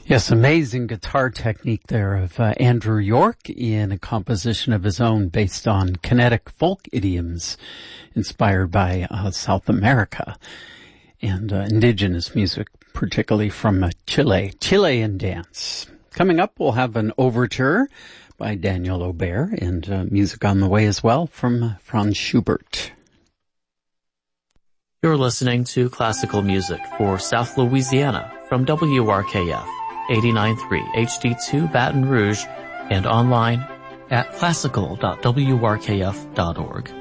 Yes, amazing guitar technique there of Andrew York in a composition of his own based on kinetic folk idioms inspired by South America and indigenous music, particularly from Chile. Chilean dance. Coming up, we'll have an overture by Daniel Aubert and music on the way as well from Franz Schubert. You're listening to classical music for South Louisiana from WRKF 89.3 HD2 Baton Rouge and online at classical.wrkf.org.